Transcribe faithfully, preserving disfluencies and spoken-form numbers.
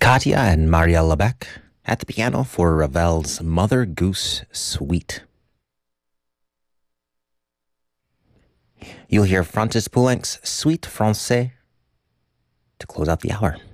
Katya and Marielle Lebec at the piano for Ravel's Mother Goose Suite. You'll hear Francis Poulenc's Suite Francais to close out the hour.